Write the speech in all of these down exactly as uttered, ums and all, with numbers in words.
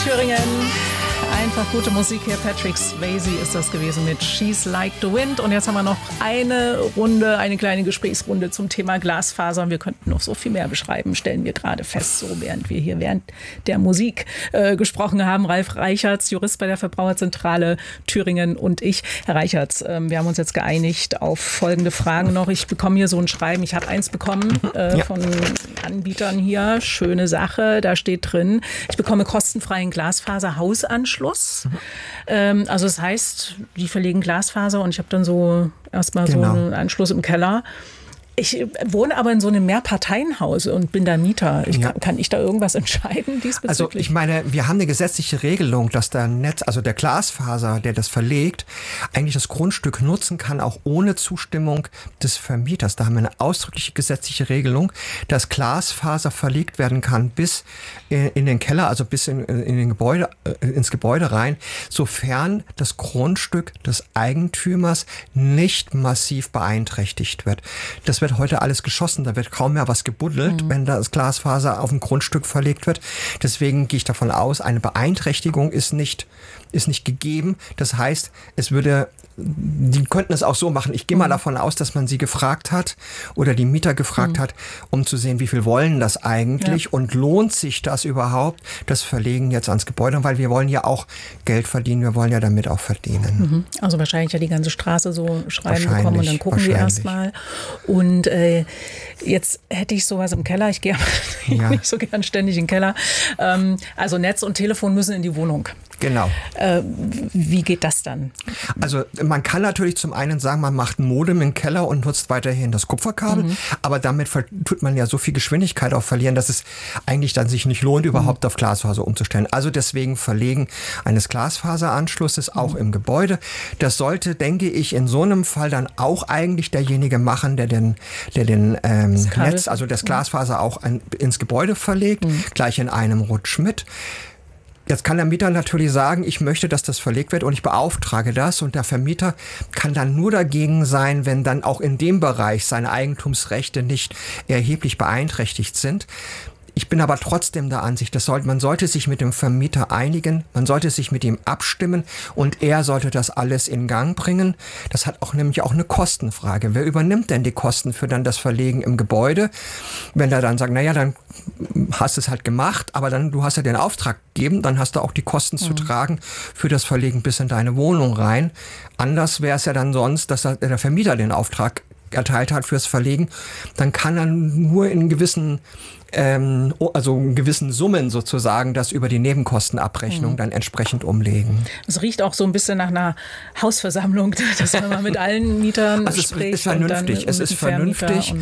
Thüringen. Einfach gute Musik hier. Patrick Swayze ist das gewesen mit She's Like the Wind. Und jetzt haben wir noch eine Runde, eine kleine Gesprächsrunde zum Thema Glasfaser. Wir könnten noch so viel mehr beschreiben, stellen wir gerade fest, so während wir hier während der Musik äh, gesprochen haben. Ralf Reichertz, Jurist bei der Verbraucherzentrale Thüringen, und ich. Herr Reichertz, äh, wir haben uns jetzt geeinigt auf folgende Fragen noch. Ich bekomme hier so ein Schreiben. Ich habe eins bekommen äh, ja. von Anbietern hier. Schöne Sache. Da steht drin, ich bekomme kostenfreien Glasfaser-Hausanschluss. Mhm. Ähm, also das heißt, die verlegen Glasfaser und ich habe dann so erstmal genau. so einen Anschluss im Keller. Ich wohne aber in so einem Mehrparteienhaus und bin da Mieter. Ich, ja. kann, kann ich da irgendwas entscheiden diesbezüglich? Also ich meine, wir haben eine gesetzliche Regelung, dass der Netz, also der Glasfaser, der das verlegt, eigentlich das Grundstück nutzen kann, auch ohne Zustimmung des Vermieters. Da haben wir eine ausdrückliche gesetzliche Regelung, dass Glasfaser verlegt werden kann bis in den Keller, also bis in, in den Gebäude, ins Gebäude rein, sofern das Grundstück des Eigentümers nicht massiv beeinträchtigt wird. Das wird heute alles geschossen, da wird kaum mehr was gebuddelt, mhm. wenn das Glasfaser auf ein Grundstück verlegt wird. Deswegen gehe ich davon aus, eine Beeinträchtigung ist nicht, ist nicht gegeben. Das heißt, es würde, die könnten es auch so machen. Ich gehe mal davon aus, dass man sie gefragt hat oder die Mieter gefragt mhm. hat, um zu sehen, wie viel wollen das eigentlich ja. und lohnt sich das überhaupt, das Verlegen jetzt ans Gebäude, weil wir wollen ja auch Geld verdienen, wir wollen ja damit auch verdienen. Mhm. Also wahrscheinlich ja die ganze Straße so schreiben bekommen und dann gucken wir erstmal. Und äh, jetzt hätte ich sowas im Keller, ich gehe ja. nicht so gern ständig in den Keller. Ähm, also Netz und Telefon müssen in die Wohnung. Genau. Äh, wie geht das dann? Also man kann natürlich zum einen sagen, man macht ein Modem im Keller und nutzt weiterhin das Kupferkabel, mhm. aber damit tut man ja so viel Geschwindigkeit auch verlieren, dass es eigentlich dann sich nicht lohnt, überhaupt mhm. auf Glasfaser umzustellen. Also deswegen Verlegen eines Glasfaseranschlusses auch mhm. im Gebäude. Das sollte, denke ich, in so einem Fall dann auch eigentlich derjenige machen, der den, der den ähm, Netz, also das Glasfaser auch ein, ins Gebäude verlegt, mhm. gleich in einem Rutsch mit. Jetzt kann der Mieter natürlich sagen, ich möchte, dass das verlegt wird und ich beauftrage das, und der Vermieter kann dann nur dagegen sein, wenn dann auch in dem Bereich seine Eigentumsrechte nicht erheblich beeinträchtigt sind. Ich bin aber trotzdem der Ansicht, das sollte, man sollte sich mit dem Vermieter einigen, man sollte sich mit ihm abstimmen und er sollte das alles in Gang bringen. Das hat auch nämlich auch eine Kostenfrage. Wer übernimmt denn die Kosten für dann das Verlegen im Gebäude? Wenn er dann sagt, naja, dann hast du es halt gemacht, aber dann, du hast ja den Auftrag gegeben, dann hast du auch die Kosten mhm. zu tragen für das Verlegen bis in deine Wohnung rein. Anders wäre es ja dann sonst, dass der Vermieter den Auftrag erteilt hat fürs Verlegen. Dann kann er nur in gewissen Ähm, also in gewissen Summen sozusagen das über die Nebenkostenabrechnung mhm. dann entsprechend umlegen. Es riecht auch so ein bisschen nach einer Hausversammlung, dass man mal mit allen Mietern also spricht. Es ist vernünftig, es ist vernünftig,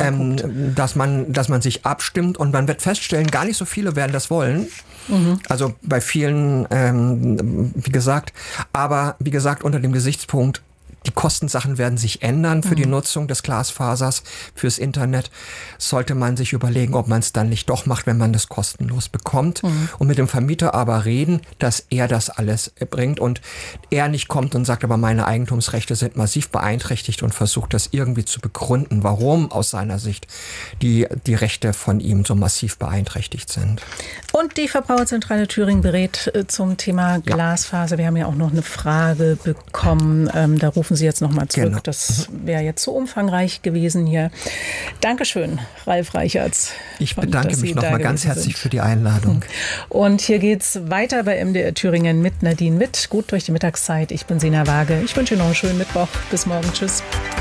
ähm, dass man, dass man sich abstimmt, und man wird feststellen, gar nicht so viele werden das wollen. Mhm. Also bei vielen, ähm, wie gesagt, aber wie gesagt unter dem Gesichtspunkt, die Kostensachen werden sich ändern für mhm. die Nutzung des Glasfasers, fürs Internet. Sollte man sich überlegen, ob man es dann nicht doch macht, wenn man das kostenlos bekommt. Mhm. Und mit dem Vermieter aber reden, dass er das alles bringt und er nicht kommt und sagt, aber meine Eigentumsrechte sind massiv beeinträchtigt, und versucht das irgendwie zu begründen, warum aus seiner Sicht die, die Rechte von ihm so massiv beeinträchtigt sind. Und die Verbraucherzentrale Thüringen berät äh, zum Thema Glasfaser. Ja. Wir haben ja auch noch eine Frage bekommen. Ähm, da rufen Sie jetzt nochmal zurück. Genau. Das wäre jetzt so umfangreich gewesen hier. Dankeschön, Ralf Reichertz. Ich bedanke mich nochmal ganz herzlich sind. für die Einladung. Und hier geht's weiter bei M D R Thüringen mit Nadine Witt. Gut durch die Mittagszeit. Ich bin Sina Waage. Ich wünsche Ihnen noch einen schönen Mittwoch. Bis morgen. Tschüss.